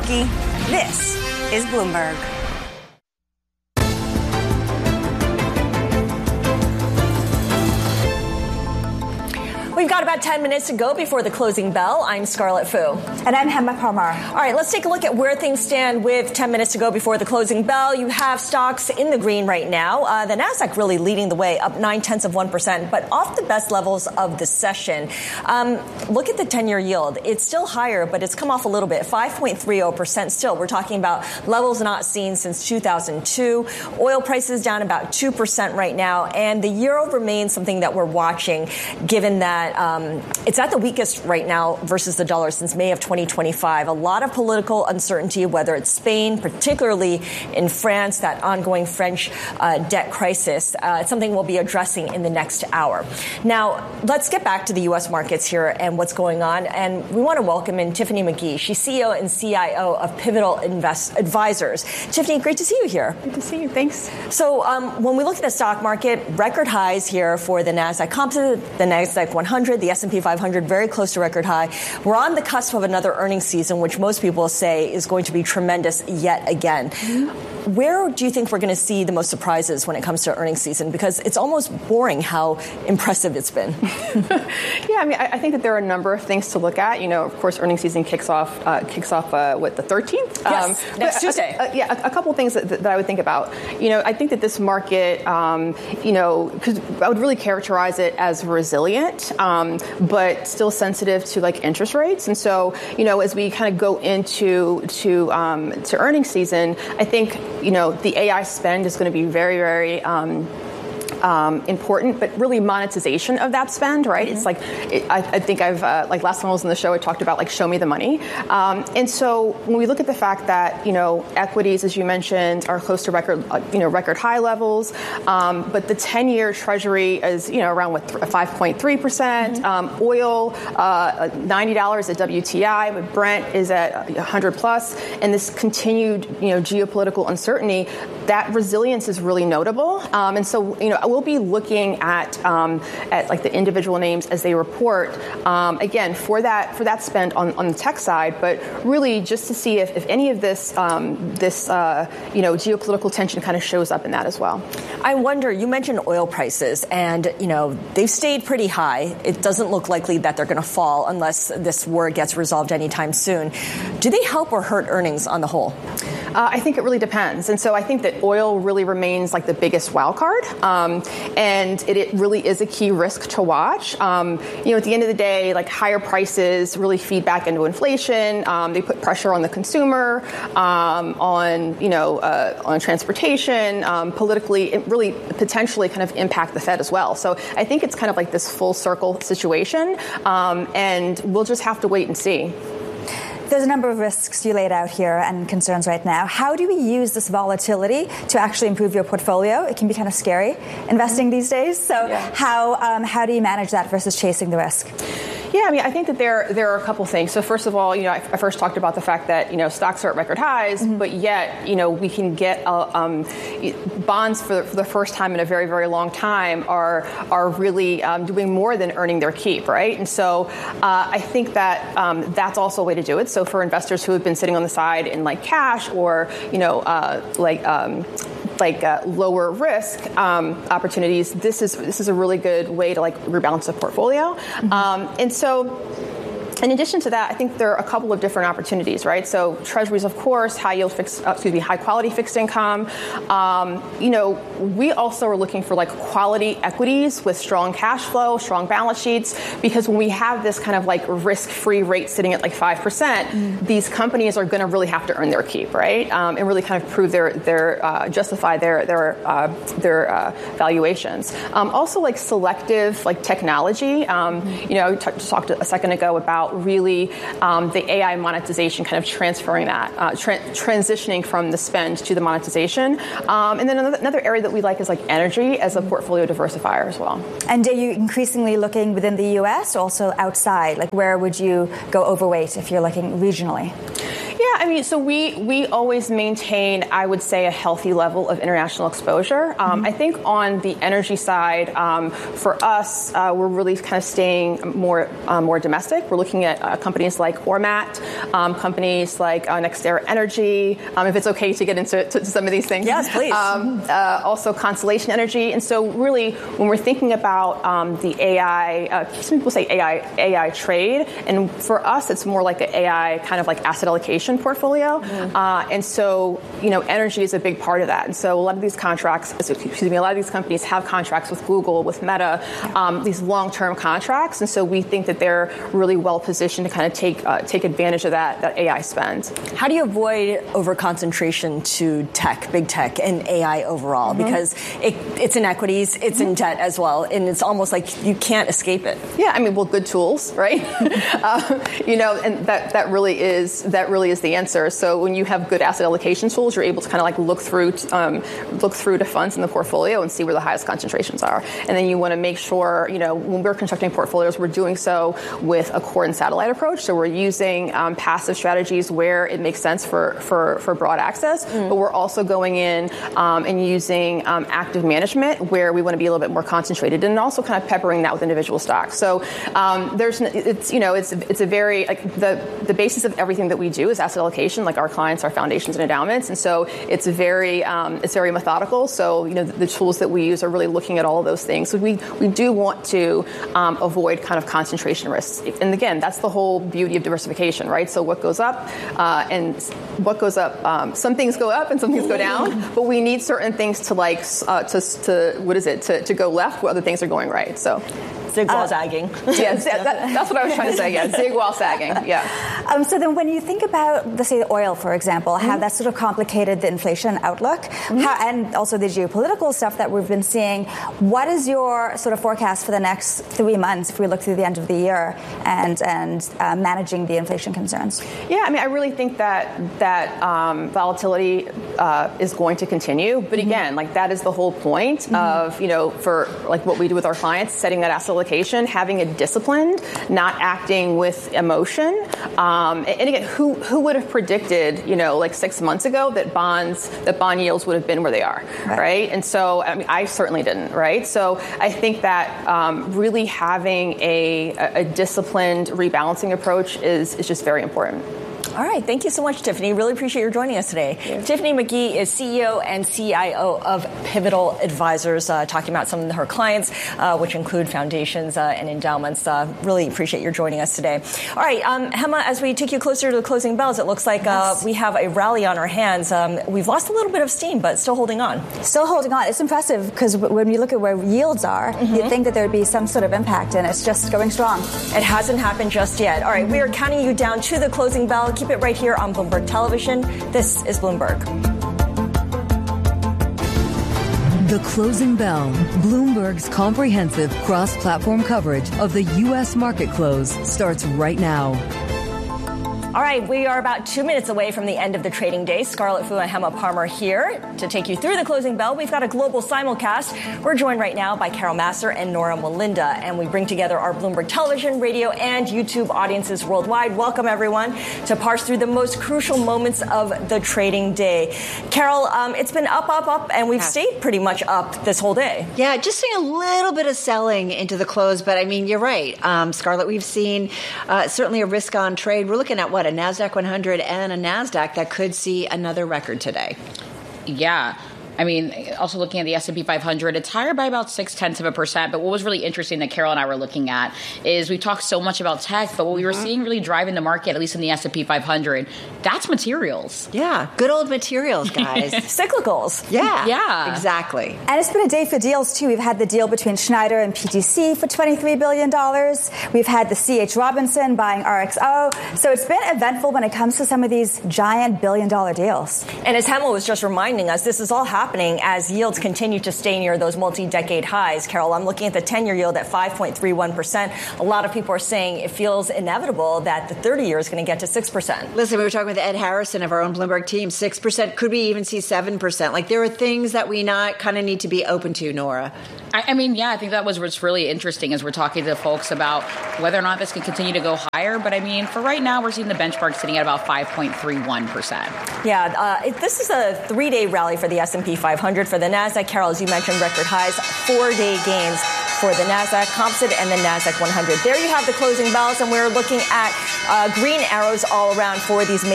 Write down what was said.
Mackey. This is Bloomberg. We've got about 10 minutes to go before the closing bell. I'm Scarlett Fu. And I'm Hema Parmar. All right, let's take a look at where things stand with 10 minutes to go before the closing bell. You have stocks in the green right now. The Nasdaq really leading the way, up 0.9%, but off the best levels of the session. Look at the 10-year yield. It's still higher, but it's come off a little bit, 5.30% still. We're talking about levels not seen since 2002. Oil prices down about 2% right now, and the euro remains something that we're watching, given that it's at the weakest right now versus the dollar since May of 2025. A lot of political uncertainty, whether it's Spain, particularly in France, that ongoing French debt crisis. It's something we'll be addressing in the next hour. Now, let's get back to the U.S. markets here and what's going on. And we want to welcome in Tiffany McGee. She's CEO and CIO of Pivotal Advisors. Tiffany, great to see you here. Good to see you. Thanks. So when we look at the stock market, record highs here for the Nasdaq Composite, the Nasdaq 100, the S&P 500, very close to record high. We're on the cusp of another earnings season, which most people say is going to be tremendous yet again. Mm-hmm. Where do you think we're going to see the most surprises when it comes to earnings season? Because it's almost boring how impressive it's been. Yeah, I mean, I think that there are a number of things to look at. You know, of course, earnings season kicks off the 13th? Yes, next Tuesday. A couple of things that I would think about. You know, I think that this market, because I would really characterize it as resilient, but still sensitive to like interest rates. And so, you know, as we kind of go into earnings season, I think, you know, the AI spend is going to be very, very important, but really monetization of that spend, right? Mm-hmm. It's like, I think I've, like last time I was on the show, I talked about like, show me the money. And so when we look at the fact that, you know, equities, as you mentioned, are close to record high levels, but the 10-year treasury is, you know, around 5.3%, mm-hmm. Oil, $90 at WTI, but Brent is at 100 plus, and this continued, you know, geopolitical uncertainty, that resilience is really notable. And so, you know, we'll be looking at like the individual names as they report, again, for that spend on the tech side, but really just to see if any of this geopolitical tension kind of shows up in that as well. I wonder, you mentioned oil prices, and, you know, they've stayed pretty high. It doesn't look likely that they're going to fall unless this war gets resolved anytime soon. Do they help or hurt earnings on the whole? I think it really depends. And so I think that oil really remains like the biggest wild card. And it really is a key risk to watch. You know, at the end of the day, like higher prices really feed back into inflation. They put pressure on the consumer, on transportation, politically. It really potentially kind of impact the Fed as well. So I think it's kind of like this full circle situation. And we'll just have to wait and see. There's a number of risks you laid out here and concerns right now. How do we use this volatility to actually improve your portfolio? It can be kind of scary investing these days. So yeah. How do you manage that versus chasing the risk? Yeah, I mean, I think that there are a couple things. So first of all, you know, I first talked about the fact that, you know, stocks are at record highs, mm-hmm. but yet, you know, we can get bonds for the first time in a very, very long time are really doing more than earning their keep, right? And so I think that that's also a way to do it. So for investors who have been sitting on the side in like cash or, you know, lower risk opportunities, this is a really good way to like rebalance the portfolio. Mm-hmm. And so, in addition to that, I think there are a couple of different opportunities, right? So treasuries, of course, high quality fixed income. You know, we also are looking for like quality equities with strong cash flow, strong balance sheets, because when we have this kind of like risk-free rate sitting at like 5%, these companies are going to really have to earn their keep, right? And really kind of prove justify their valuations. Also like selective like technology. You know, I talked a second ago about really the AI monetization, kind of transferring that, transitioning from the spend to the monetization. And then another area that we like is like energy as a portfolio diversifier as well. And are you increasingly looking within the U.S., also outside? Like where would you go overweight if you're looking regionally? Yeah, I mean, so we always maintain, I would say, a healthy level of international exposure. I think on the energy side, for us, we're really kind of staying more domestic. We're looking at companies like Ormat, companies like NextEra Energy, if it's okay to get into some of these things. Yes, please. Also Constellation Energy. And so really, when we're thinking about the AI, some people say AI trade, and for us, it's more like the AI kind of like asset allocation portfolio. And so, energy is a big part of that. And so a lot of these a lot of these companies have contracts with Google, with Meta, these long-term contracts. And so we think that they're really well positioned to kind of take advantage of that AI spend. How do you avoid over-concentration to tech, big tech, and AI overall? Because it's in equities, it's in debt as well, and it's almost like you can't escape it. Yeah, I mean, well, good tools, right? And that really is the answer. So when you have good asset allocation tools, you're able to kind of like look through to funds in the portfolio and see where the highest concentrations are. And then you want to make sure, when we're constructing portfolios, we're doing so with a core and satellite approach. So we're using passive strategies where it makes sense for broad access, but we're also going in and using active management where we want to be a little bit more concentrated, and also kind of peppering that with individual stocks. So it's a very the basis of everything that we do is asset allocation. Like our clients are foundations and endowments, and so it's very methodical. So the tools that we use are really looking at all of those things. So we do want to avoid kind of concentration risks. And again, that's the whole beauty of diversification, right? So what goes up and what goes up, some things go up and some things go down, but we need certain things to to go left where other things are going right. So zig while zagging. Yes, that's what I was trying to say. Yeah, zig while sagging. Yeah. So then when you think about, let's say, oil, for example, how that sort of complicated the inflation outlook, and also the geopolitical stuff that we've been seeing, what is your sort of forecast for the next 3 months if we look through the end of the year and managing the inflation concerns? Yeah, I mean, I really think that volatility is going to continue. But again, like that is the whole point of, for like what we do with our clients, setting that asset allocation, having it disciplined, not acting with emotion. And again, who would have predicted, like 6 months ago that bond yields would have been where they are, right? And so, I mean, I certainly didn't, right? So I think that really having a disciplined rebalancing approach is just very important. All right. Thank you so much, Tiffany. Really appreciate your joining us today. Tiffany McGee is CEO and CIO of Pivotal Advisors, talking about some of her clients, which include foundations and endowments. Really appreciate your joining us today. All right, Hema, as we take you closer to the closing bells, it looks like we have a rally on our hands. We've lost a little bit of steam, but still holding on. Still holding on. It's impressive because when you look at where yields are, you'd think that there would be some sort of impact, and it's just going strong. It hasn't happened just yet. All right, we are counting you down to the closing bell. Keep it right here on Bloomberg Television. This is Bloomberg. The Closing Bell, Bloomberg's comprehensive cross-platform coverage of the U.S. market close starts right now. All right, we are about 2 minutes away from the end of the trading day. Scarlett Fu and Hema Parmar here to take you through the closing bell. We've got a global simulcast. We're joined right now by Carol Massar and Nora Melinda, and we bring together our Bloomberg Television, radio, and YouTube audiences worldwide. Welcome, everyone, to parse through the most crucial moments of the trading day. Carol, it's been up, and we've stayed pretty much up this whole day. Yeah, just seeing a little bit of selling into the close, but I mean, you're right. Scarlett, we've seen certainly a risk-on trade. We're looking at a NASDAQ 100 and a NASDAQ that could see another record today. Yeah. I mean, also looking at the S&P 500, it's higher by about 0.6%. But what was really interesting that Carol and I were looking at is we talked so much about tech, but what we were seeing really driving the market, at least in the S&P 500, that's materials. Yeah, good old materials, guys. Cyclicals. Yeah, exactly. And it's been a day for deals, too. We've had the deal between Schneider and PTC for $23 billion. We've had the C.H. Robinson buying RXO. So it's been eventful when it comes to some of these giant billion-dollar deals. And as Hema was just reminding us, this is all happening happening as yields continue to stay near those multi-decade highs. Carol, I'm looking at the 10-year yield at 5.31%. A lot of people are saying it feels inevitable that the 30-year is going to get to 6%. Listen, we were talking with Ed Harrison of our own Bloomberg team, 6%. Could we even see 7%? Like, there are things that we not kind of need to be open to, Nora. I mean, yeah, I think that was what's really interesting as we're talking to folks about whether or not this can continue to go higher. But I mean, for right now, we're seeing the benchmark sitting at about 5.31%. Yeah, this is a 3-day rally for the S&P 500. For the NASDAQ, Carol, as you mentioned, record highs, 4-day gains for the NASDAQ Composite and the NASDAQ 100. There you have the closing bells, and we're looking at green arrows all around for these